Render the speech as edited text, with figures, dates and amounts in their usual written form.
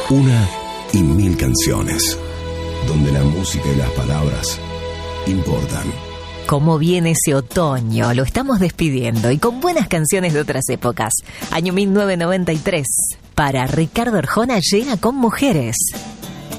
Una y mil canciones, donde la música y las palabras importan. ¿Cómo viene ese otoño? Lo estamos despidiendo y con buenas canciones de otras épocas. Año 1993. Para Ricardo Arjona llega con Mujeres.